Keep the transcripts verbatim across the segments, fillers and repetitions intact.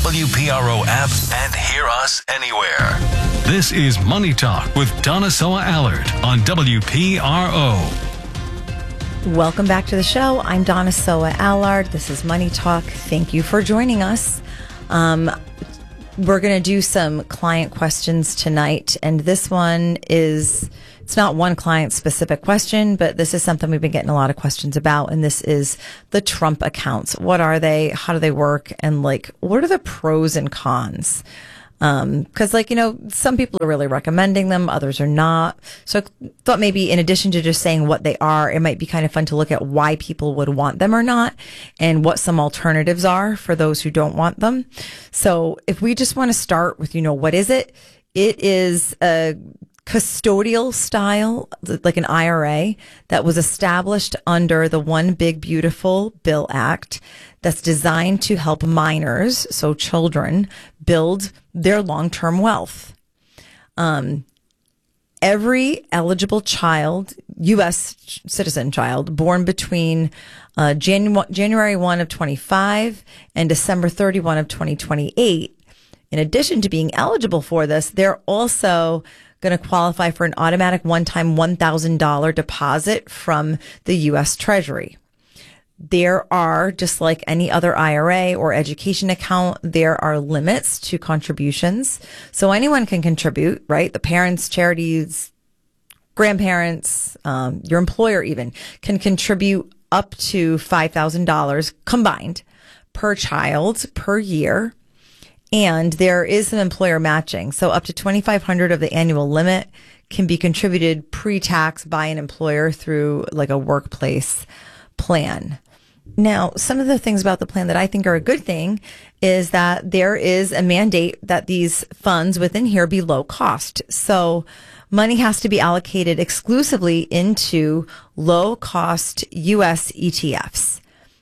W P R O app and hear us anywhere. This is Money Talk with Donna Soa Allard on W P R O. Welcome back to the show. I'm Donna Soa Allard. This is Money Talk. Thank you for joining us. Um, we're going to do some client questions tonight, and this one is, it's not one client-specific question, but this is something we've been getting a lot of questions about, and this is the Trump accounts. What are they? How do they work? And, like, what are the pros and cons? Um, cause like, you know, some people are really recommending them, others are not. So I thought maybe in addition to just saying what they are, it might be kind of fun to look at why people would want them or not and what some alternatives are for those who don't want them. So if we just want to start with, you know, what is it? It is a custodial style, like an I R A that was established under the One Big Beautiful Bill Act that's designed to help minors, so children, build their long-term wealth. Um, every eligible child, U S citizen child, born between uh, Janu- January first of twenty-five and December thirty-first of twenty twenty-eight, in addition to being eligible for this, they're also going to qualify for an automatic one-time one thousand dollars deposit from the U S Treasury. There are, just like any other I R A or education account, there are limits to contributions. So anyone can contribute, right? The parents, charities, grandparents, um, your employer even can contribute up to five thousand dollars combined per child per year. And there is some employer matching. So up to twenty-five hundred dollars of the annual limit can be contributed pre-tax by an employer through like a workplace plan. Now, some of the things about the plan that I think are a good thing is that there is a mandate that these funds within here be low cost. So money has to be allocated exclusively into low cost U S E T Fs.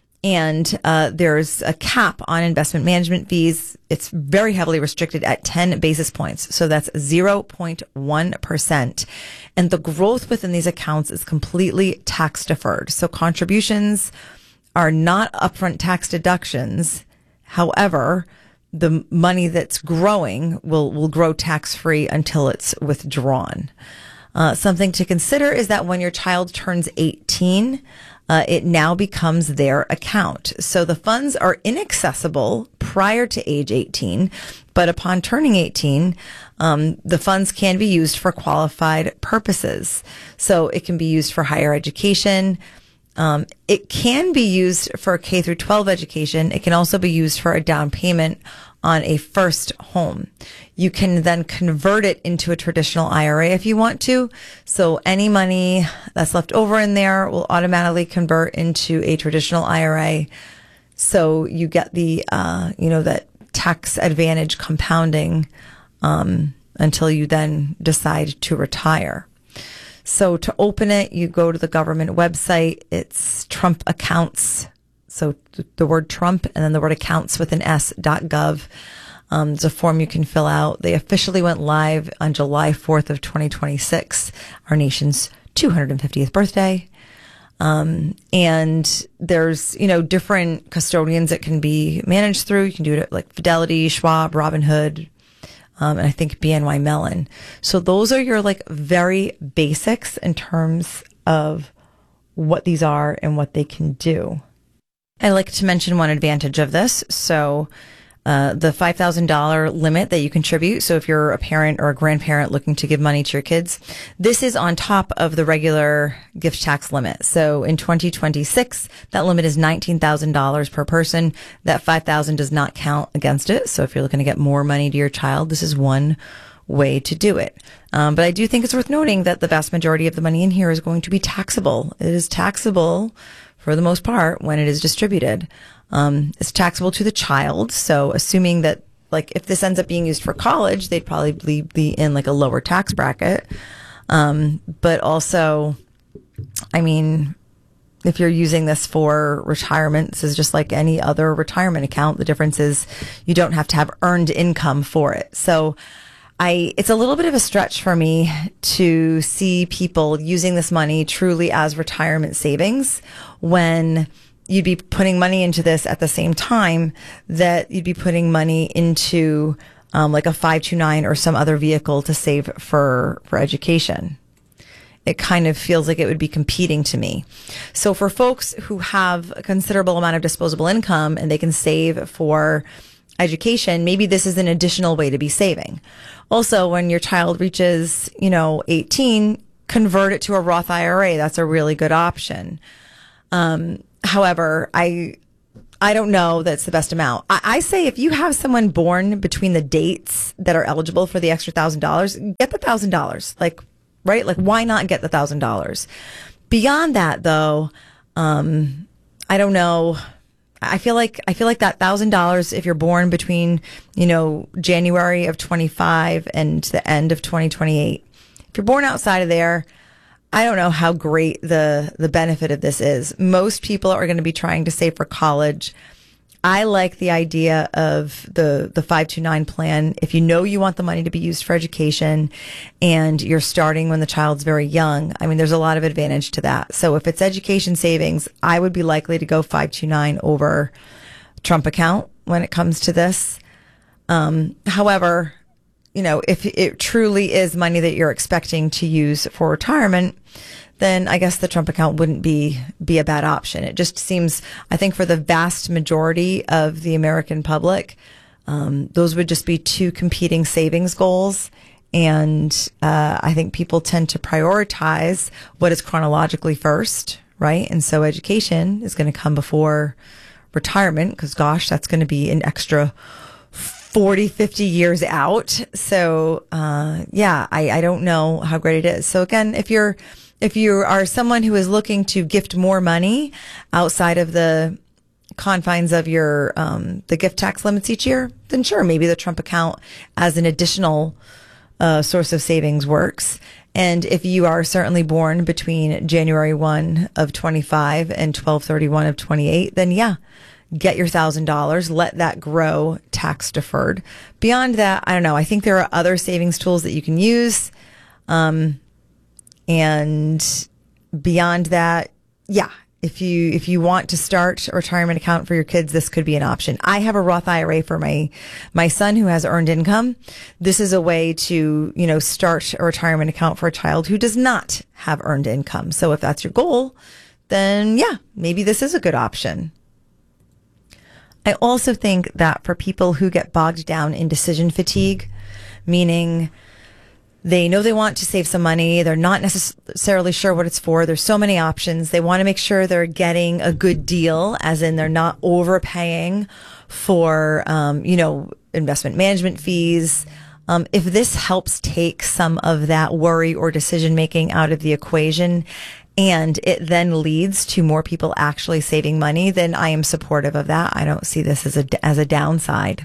And uh, there's a cap on investment management fees. It's very heavily restricted at ten basis points. So that's zero point one percent. And the growth within these accounts is completely tax deferred. So contributions are not upfront tax deductions. However, the money that's growing will, will grow tax free until it's withdrawn. Uh, something to consider is that when your child turns eighteen, Uh, it now becomes their account. So the funds are inaccessible prior to age eighteen, but upon turning eighteen, um, the funds can be used for qualified purposes. So it can be used for higher education. Um, it can be used for K through twelve education. It can also be used for a down payment on a first home. You can then convert it into a traditional I R A if you want to. So any money that's left over in there will automatically convert into a traditional I R A. So you get the, uh, you know, that tax advantage compounding, um, until you then decide to retire. So to open it, you go to the government website. It's Trump Accounts. So the word Trump and then the word accounts with an S dot gov. Um, it's a form you can fill out. They officially went live on July fourth of twenty twenty-six, our nation's two hundred fiftieth birthday. Um, and there's, you know, different custodians that can be managed through. You can do it like Fidelity, Schwab, Robinhood, um, and I think B N Y Mellon. So those are your like very basics in terms of what these are and what they can do. I like to mention one advantage of this. So uh, the five thousand dollars limit that you contribute. So if you're a parent or a grandparent looking to give money to your kids, this is on top of the regular gift tax limit. So in twenty twenty-six, that limit is nineteen thousand dollars per person. That five thousand dollars does not count against it. So if you're looking to get more money to your child, this is one way to do it. Um, but I do think it's worth noting that the vast majority of the money in here is going to be taxable. It is taxable for the most part when it is distributed. Um, it's taxable to the child. So assuming that, like, if this ends up being used for college, they'd probably be in like a lower tax bracket. Um, but also, I mean, if you're using this for retirement, this is just like any other retirement account. The difference is you don't have to have earned income for it. So I, it's a little bit of a stretch for me to see people using this money truly as retirement savings when, you'd be putting money into this at the same time that you'd be putting money into um, like a five two nine or some other vehicle to save for, for education. It kind of feels like it would be competing to me. So for folks who have a considerable amount of disposable income and they can save for education, maybe this is an additional way to be saving. Also, when your child reaches, you know, eighteen, convert it to a Roth I R A. That's a really good option. Um, however, I, I don't know that's the best amount. I, I say if you have someone born between the dates that are eligible for the extra thousand dollars, get the thousand dollars. Like, right? Like, why not get the thousand dollars? Beyond that, though, um, I don't know. I feel like I feel like that thousand dollars, if you're born between, you know, January of twenty-five and the end of twenty twenty-eight, if you're born outside of there, I don't know how great the the benefit of this is. Most people are going to be trying to save for college. I like the idea of the the five two nine plan. If you know you want the money to be used for education and you're starting when the child's very young, I mean, there's a lot of advantage to that. So if it's education savings, I would be likely to go five two nine over Trump account when it comes to this. Um, however, you know, if it truly is money that you're expecting to use for retirement, then I guess the Trump account wouldn't be be a bad option. It just seems, I think for the vast majority of the American public, um, those would just be two competing savings goals. And uh, I think people tend to prioritize what is chronologically first, right? And so education is going to come before retirement because, gosh, that's going to be an extra forty, fifty years out. So, uh, yeah, I, I don't know how great it is. So again, if you're If you are someone who is looking to gift more money outside of the confines of your um, the gift tax limits each year, then sure, maybe the Trump account as an additional uh, source of savings works. And if you are certainly born between January first of twenty-five and twelve thirty-one of twenty-eight, then yeah, get your one thousand dollars, let that grow tax deferred. Beyond that, I don't know. I think there are other savings tools that you can use. Um, And beyond that, yeah, if you if you want to start a retirement account for your kids, this could be an option. I have a Roth I R A for my my son who has earned income. This is a way to, you know, start a retirement account for a child who does not have earned income. So if that's your goal, then yeah, maybe this is a good option. I also think that for people who get bogged down in decision fatigue, meaning they know they want to save some money. They're not necessarily sure what it's for. There's so many options. They want to make sure they're getting a good deal, as in they're not overpaying for, um, you know, investment management fees. Um, if this helps take some of that worry or decision making out of the equation, and it then leads to more people actually saving money, then I am supportive of that. I don't see this as a as a downside.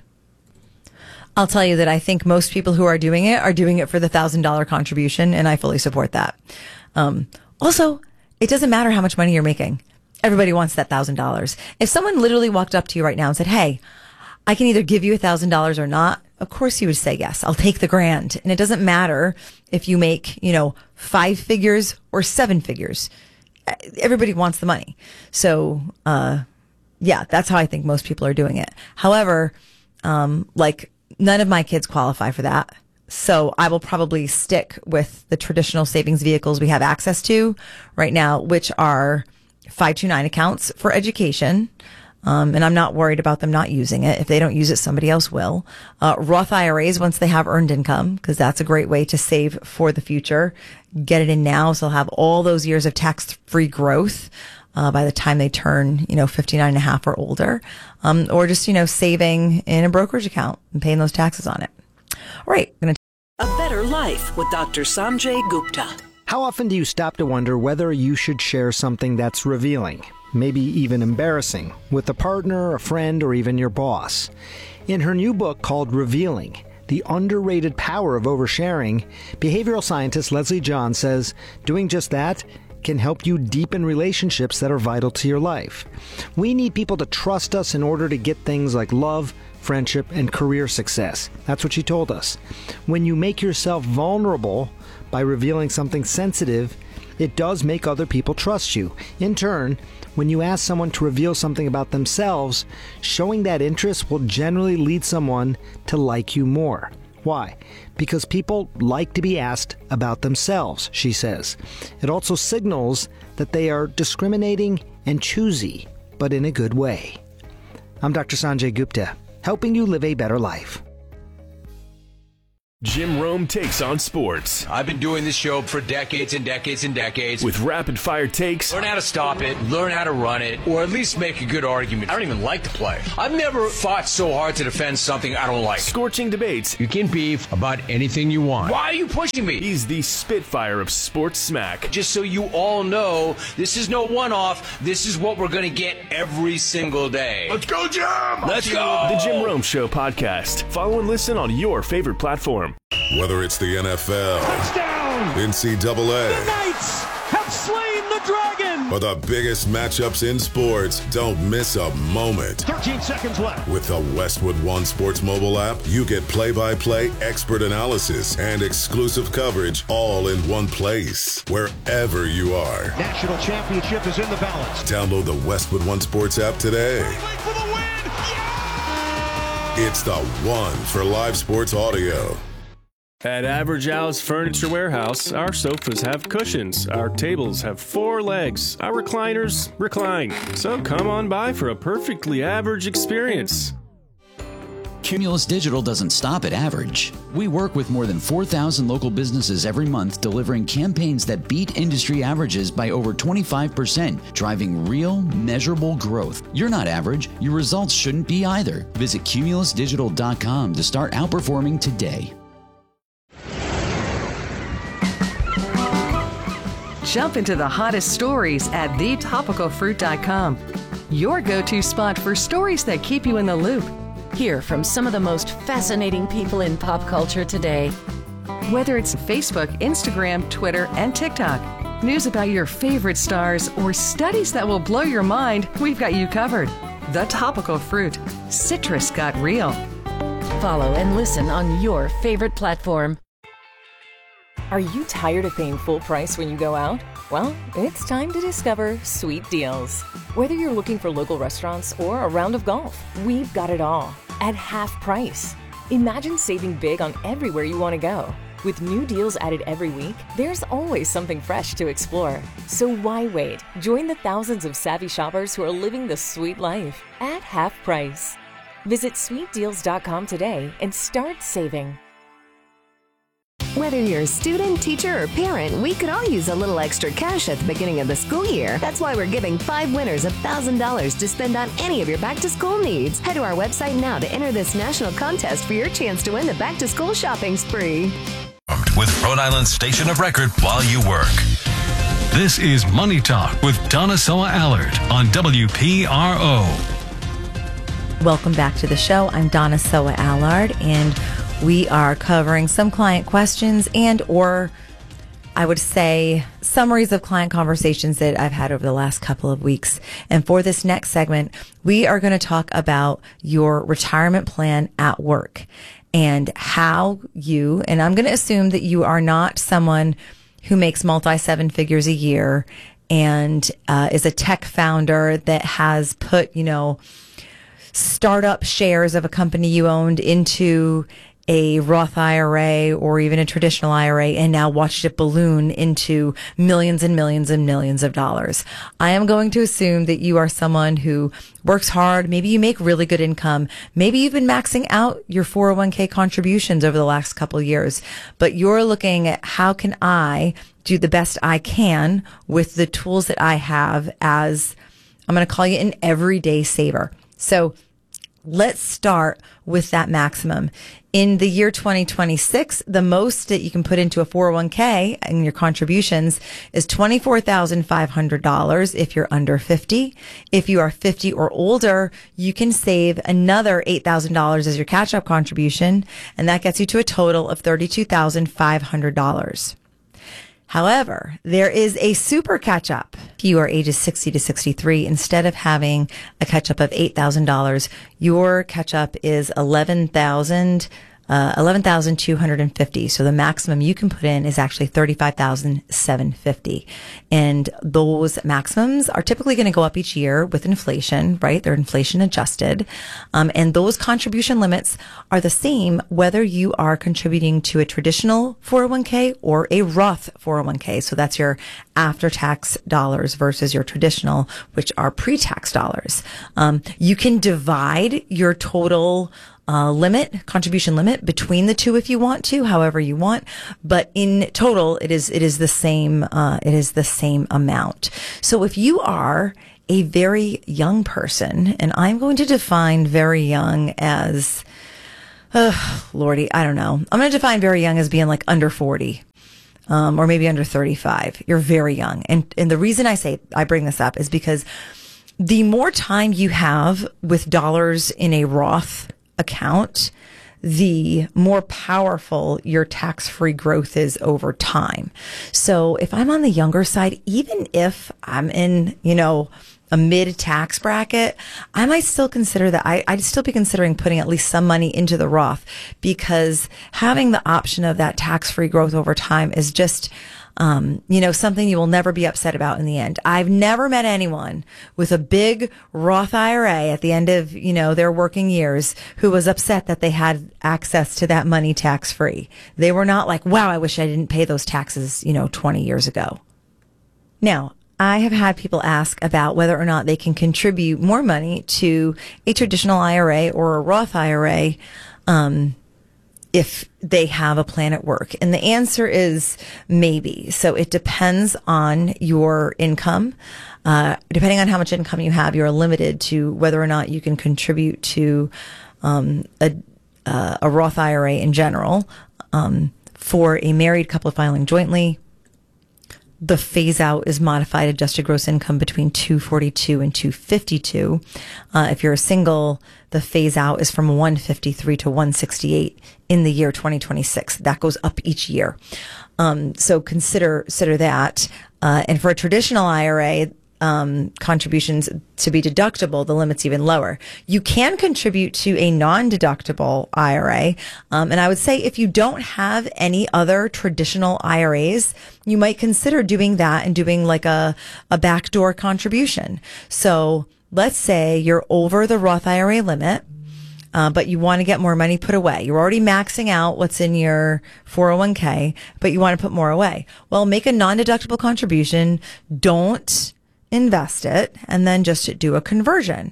I'll tell you that I think most people who are doing it are doing it for the one thousand dollars contribution, and I fully support that. Um, also, it doesn't matter how much money you're making. Everybody wants that one thousand dollars. If someone literally walked up to you right now and said, hey, I can either give you one thousand dollars or not, of course you would say, yes, I'll take the grand. And it doesn't matter if you make, you know, five figures or seven figures. Everybody wants the money. So, uh, yeah, that's how I think most people are doing it. However, um, like, none of my kids qualify for that. So I will probably stick with the traditional savings vehicles we have access to right now, which are five two nine accounts for education. Um, and I'm not worried about them not using it. If they don't use it, somebody else will. Uh, Roth I R As once they have earned income, because that's a great way to save for the future. Get it in now, so they'll have all those years of tax-free growth Uh, by the time they turn, you know, fifty-nine and a half or older, um, or just, you know, saving in a brokerage account and paying those taxes on it. All right. I'm gonna A Better Life with Doctor Sanjay Gupta. How often do you stop to wonder whether you should share something that's revealing, maybe even embarrassing, with a partner, a friend, or even your boss? In her new book called Revealing, The Underrated Power of Oversharing, behavioral scientist Leslie John says doing just that can help you deepen relationships that are vital to your life. We need people to trust us in order to get things like love, friendship, and career success. That's what she told us. When you make yourself vulnerable by revealing something sensitive, It does make other people trust you. In turn, when you ask someone to reveal something about themselves, showing that interest will generally lead someone to like you more. Why? Because people like to be asked about themselves, she says. It also signals that they are discriminating and choosy, but in a good way. I'm Doctor Sanjay Gupta, helping you live a better life. Jim Rome takes on sports. I've been doing this show for decades and decades and decades. With rapid-fire takes. Learn how to stop it, learn how to run it, or at least make a good argument. I don't even like to play. I've never fought so hard to defend something I don't like. Scorching debates. You can beef about anything you want. Why are you pushing me? He's the Spitfire of sports smack. Just so you all know, this is no one-off. This is what we're going to get every single day. Let's go, Jim! Let's go! The Jim Rome Show podcast. Follow and listen on your favorite platform. Whether it's the N F L, touchdown, N C double A, the Knights have slain the dragon, or the biggest matchups in sports, don't miss a moment. thirteen seconds left. With the Westwood One Sports mobile app, you get play-by-play expert analysis and exclusive coverage all in one place, wherever you are. National championship is in the balance. Download the Westwood One Sports app today. For the win. Yeah! It's the one for live sports audio. At Average Al's Furniture Warehouse, our sofas have cushions, our tables have four legs, our recliners recline. So come on by for a perfectly average experience. Cumulus Digital doesn't stop at average. We work with more than four thousand local businesses every month, delivering campaigns that beat industry averages by over twenty-five percent, driving real, measurable growth. You're not average. Your results shouldn't be either. Visit cumulus digital dot com to start outperforming today. Jump into the hottest stories at the topical fruit dot com. Your go-to spot for stories that keep you in the loop. Hear from some of the most fascinating people in pop culture today. Whether it's Facebook, Instagram, Twitter, and TikTok, news about your favorite stars, or studies that will blow your mind, we've got you covered. The Topical Fruit. Citrus got real. Follow and listen on your favorite platform. Are you tired of paying full price when you go out? Well, it's time to discover Sweet Deals. Whether you're looking for local restaurants or a round of golf, we've got it all at half price. Imagine saving big on everywhere you want to go. With new deals added every week, there's always something fresh to explore. So why wait? Join the thousands of savvy shoppers who are living the sweet life at half price. Visit sweet deals dot com today and start saving. Whether you're a student, teacher, or parent, we could all use a little extra cash at the beginning of the school year. That's why we're giving five winners one thousand dollars to spend on any of your back-to-school needs. Head to our website now to enter this national contest for your chance to win the back-to-school shopping spree. With Rhode Island's station of record while you work. This is Money Talk with Donna Soa Allard on W P R O. Welcome back to the show. I'm Donna Soa Allard, and we are covering some client questions and or I would say summaries of client conversations that I've had over the last couple of weeks. And for this next segment, we are going to talk about your retirement plan at work and how you, and I'm going to assume that you are not someone who makes multi seven figures a year and uh, is a tech founder that has put, you know, startup shares of a company you owned into a Roth I R A or even a traditional I R A and now watched it balloon into millions and millions and millions of dollars. I am going to assume that you are someone who works hard. Maybe you make really good income. Maybe you've been maxing out your four oh one k contributions over the last couple of years, but you're looking at how can I do the best I can with the tools that I have as, I'm going to call you an everyday saver. So let's start with that maximum. In the year twenty twenty-six, the most that you can put into a four oh one k and your contributions is twenty-four thousand five hundred dollars if you're under fifty. If you are fifty or older, you can save another eight thousand dollars as your catch-up contribution, and that gets you to a total of thirty-two thousand five hundred dollars. However, there is a super catch-up. If you are ages sixty to sixty-three, instead of having a catch-up of eight thousand dollars, your catch-up is eleven thousand uh, eleven thousand two hundred fifty. So the maximum you can put in is actually thirty-five thousand seven hundred fifty. And those maximums are typically going to go up each year with inflation, right? They're inflation adjusted. Um, and those contribution limits are the same whether you are contributing to a traditional four oh one k or a Roth four oh one k. So that's your after-tax dollars versus your traditional, which are pre-tax dollars. Um, you can divide your total Uh, limit, contribution limit between the two if you want to, however you want. But in total, it is, it is the same, uh, it is the same amount. So if you are a very young person, and I'm going to define very young as, uh, Lordy, I don't know. I'm going to define very young as being like under forty. Um, or maybe under thirty-five. You're very young. And, and the reason I say, I bring this up is because the more time you have with dollars in a Roth account, the more powerful your tax-free growth is over time. So if I'm on the younger side, even if I'm in, you know, a mid-tax bracket, I might still consider that. I, I'd still be considering putting at least some money into the Roth, because having the option of that tax-free growth over time is just, um, you know, something you will never be upset about in the end. I've never met anyone with a big Roth I R A at the end of, you know, their working years who was upset that they had access to that money tax-free. They were not like, wow, I wish I didn't pay those taxes, you know, twenty years ago. Now, I have had people ask about whether or not they can contribute more money to a traditional I R A or a Roth I R A, um, if they have a plan at work. And the answer is maybe. So it depends on your income. Uh, depending on how much income you have, you're limited to whether or not you can contribute to um, a, uh, a Roth I R A in general. Um, for a married couple filing jointly, the phase out is modified adjusted gross income between two forty-two and two fifty-two. Uh, if you're a single, the phase out is from one fifty-three to one sixty-eight in the year twenty twenty-six. That goes up each year. Um, so consider, consider that. Uh, and for a traditional I R A, um, contributions to be deductible, the limit's even lower. You can contribute to a non-deductible I R A. Um, and I would say if you don't have any other traditional I R As, you might consider doing that and doing like a, a backdoor contribution. So let's say you're over the Roth I R A limit, uh, but you want to get more money put away. You're already maxing out what's in your four oh one k, but you want to put more away. Well, make a non-deductible contribution. Don't invest it, and then just do a conversion.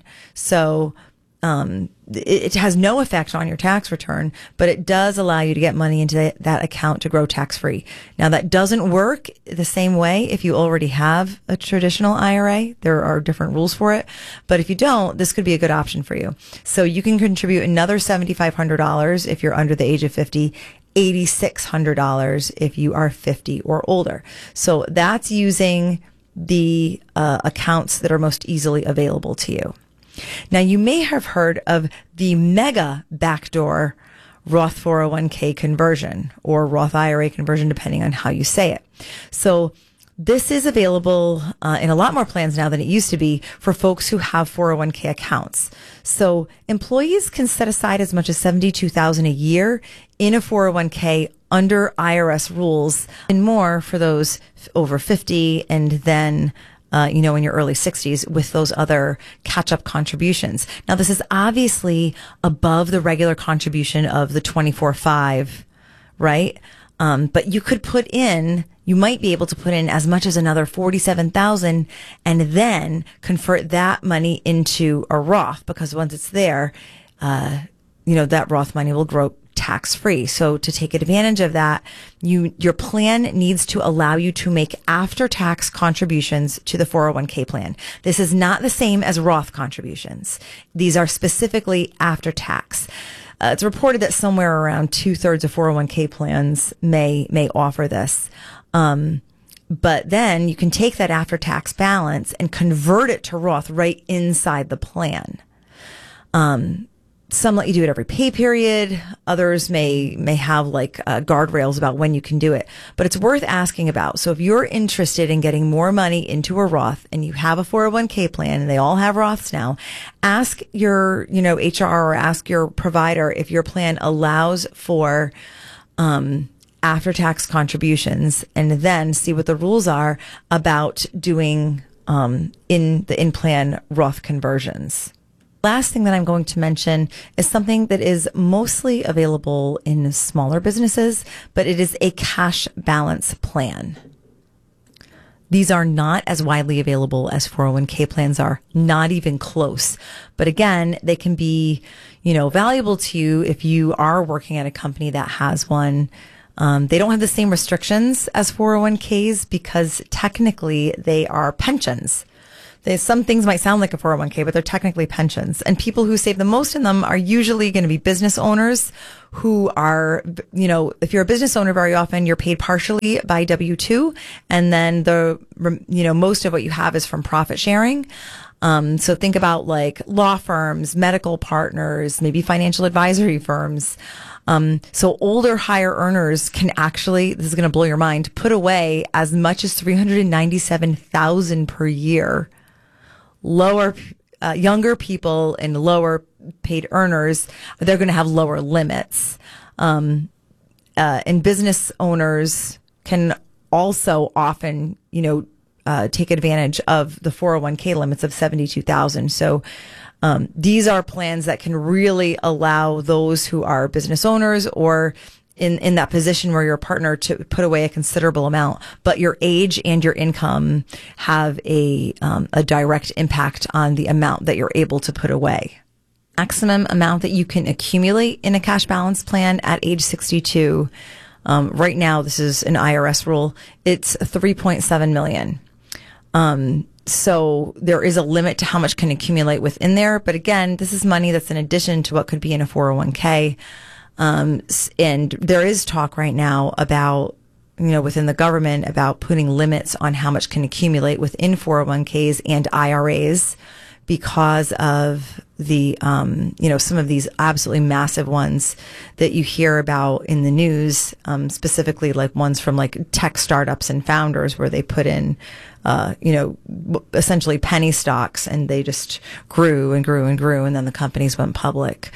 So um, it, it has no effect on your tax return, but it does allow you to get money into that, that account to grow tax-free. Now, that doesn't work the same way if you already have a traditional I R A. There are different rules for it. But if you don't, this could be a good option for you. So you can contribute another seven thousand five hundred dollars if you're under the age of fifty, eight thousand six hundred dollars if you are fifty or older. So that's using the uh, accounts that are most easily available to you. Now, you may have heard of the mega backdoor Roth four oh one k conversion or Roth I R A conversion, depending on how you say it. So this is available uh, in a lot more plans now than it used to be for folks who have four oh one k accounts. So employees can set aside as much as seventy-two thousand dollars a year in a four oh one k under I R S rules, and more for those over fifty, and then Uh, you know, in your early sixties with those other catch-up contributions. Now, this is obviously above the regular contribution of the twenty-four five, right? Um, but you could put in, you might be able to put in as much as another forty-seven thousand and then convert that money into a Roth, because once it's there, uh, you know, that Roth money will grow tax-free. So to take advantage of that, you, your plan needs to allow you to make after-tax contributions to the four oh one k plan. This is not the same as Roth contributions. These are specifically after-tax. Uh, it's reported that somewhere around two-thirds of four oh one k plans may, may offer this. Um, but then you can take that after-tax balance and convert it to Roth right inside the plan. Um, some let you do it every pay period. Others may may have like uh, guardrails about when you can do it, but it's worth asking about. So if you're interested in getting more money into a Roth and you have a four oh one k plan, and they all have Roths now, ask your, you know, H R or ask your provider if your plan allows for um, after-tax contributions, and then see what the rules are about doing um, in the in-plan Roth conversions. Last thing that I'm going to mention is something that is mostly available in smaller businesses, but it is a cash balance plan. These are not as widely available as four oh one k plans are, not even close. But again, they can be, you know, valuable to you if you are working at a company that has one. Um, they don't have the same restrictions as four oh one k's because technically they are pensions. They, some things might sound like a four oh one k, but they're technically pensions. And people who save the most in them are usually going to be business owners who are, you know, if you're a business owner, very often you're paid partially by W two. And then the, you know, most of what you have is from profit sharing. Um, so think about like law firms, medical partners, maybe financial advisory firms. Um, so older, higher earners can actually, this is going to blow your mind, put away as much as three hundred ninety-seven thousand dollars per year. Lower, uh, younger people and lower paid earners, they're going to have lower limits. Um, uh, and business owners can also often, you know, uh, take advantage of the four oh one k limits of seventy-two thousand. So, um, these are plans that can really allow those who are business owners or in, in that position where you're a partner to put away a considerable amount, but your age and your income have a, um, a direct impact on the amount that you're able to put away. Maximum amount that you can accumulate in a cash balance plan at age sixty-two. Um, right now, this is an I R S rule. It's three point seven million. Um, so there is a limit to how much can accumulate within there. But again, this is money that's in addition to what could be in a four oh one k. Um, and there is talk right now about, you know, within the government about putting limits on how much can accumulate within four oh one k's and I R As because of the, um, you know, some of these absolutely massive ones that you hear about in the news, um, specifically like ones from like tech startups and founders where they put in, uh, you know, essentially penny stocks and they just grew and grew and grew and then the companies went public.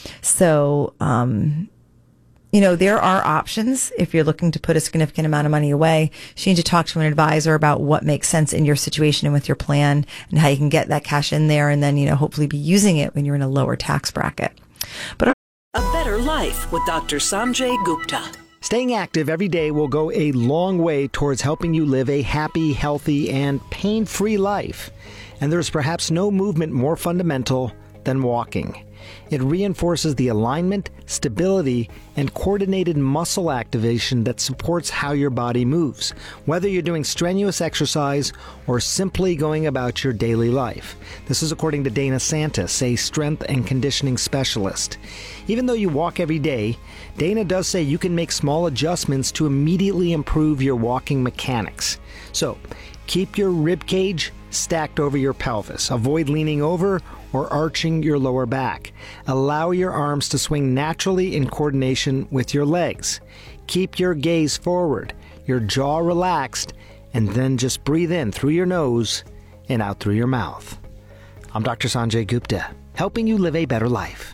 So, um, you know, there are options if you're looking to put a significant amount of money away. You need to talk to an advisor about what makes sense in your situation and with your plan and how you can get that cash in there and then, you know, hopefully be using it when you're in a lower tax bracket. But A Better Life with Doctor Sanjay Gupta. Staying active every day will go a long way towards helping you live a happy, healthy, and pain-free life. And there's perhaps no movement more fundamental than walking. It reinforces the alignment, stability, and coordinated muscle activation that supports how your body moves, whether you're doing strenuous exercise or simply going about your daily life. This is according to Dana Santis, a strength and conditioning specialist. Even though you walk every day, Dana does say you can make small adjustments to immediately improve your walking mechanics. So, keep your rib cage stacked over your pelvis. Avoid leaning over or arching your lower back. Allow your arms to swing naturally in coordination with your legs. Keep your gaze forward, your jaw relaxed, and then just breathe in through your nose and out through your mouth. I'm Doctor Sanjay Gupta, helping you live a better life.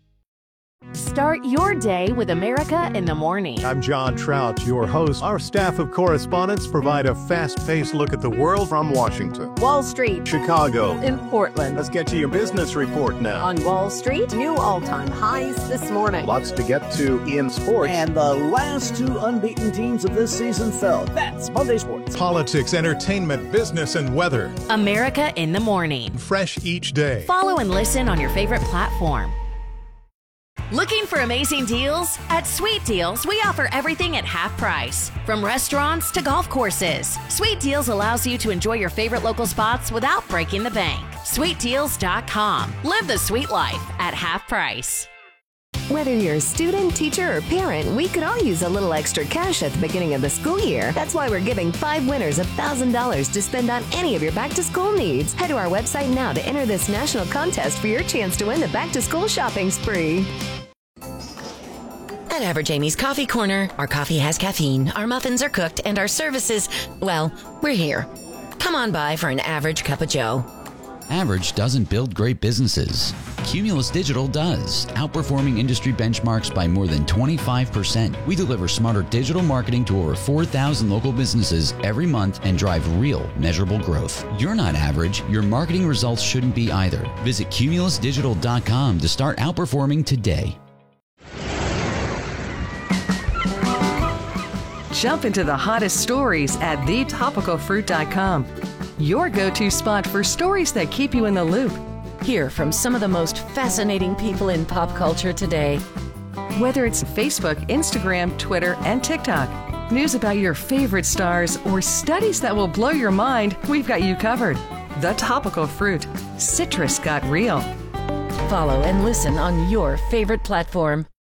Start your day with America in the Morning. I'm John Trout, your host. Our staff of correspondents provide a fast-paced look at the world from Washington, Wall Street, Chicago, in Portland. Let's get to your business report now. On Wall Street, new all-time highs this morning. Lots to get to in sports. And the last two unbeaten teams of this season fell. That's Monday Sports. Politics, entertainment, business, and weather. America in the Morning. Fresh each day. Follow and listen on your favorite platform. Looking for amazing deals? At Sweet Deals, we offer everything at half price. From restaurants to golf courses, Sweet Deals allows you to enjoy your favorite local spots without breaking the bank. sweet deals dot com. Live the sweet life at half price. Whether you're a student, teacher, or parent, we could all use a little extra cash at the beginning of the school year. That's why we're giving five winners one thousand dollars to spend on any of your back-to-school needs. Head to our website now to enter this national contest for your chance to win the back-to-school shopping spree. At Average Amy's Coffee Corner, our coffee has caffeine, our muffins are cooked, and our services, well, we're here. Come on by for an average cup of joe. Average doesn't build great businesses. Cumulus Digital does, outperforming industry benchmarks by more than twenty-five percent. We deliver smarter digital marketing to over four thousand local businesses every month and drive real, measurable growth. You're not average. Your marketing results shouldn't be either. Visit cumulus digital dot com to start outperforming today. Jump into the hottest stories at the topical fruit dot com. Your go-to spot for stories that keep you in the loop. Hear from some of the most fascinating people in pop culture today. Whether it's Facebook, Instagram, Twitter, and TikTok, news about your favorite stars, or studies that will blow your mind, we've got you covered. The Topical Fruit. Citrus got real. Follow and listen on your favorite platform.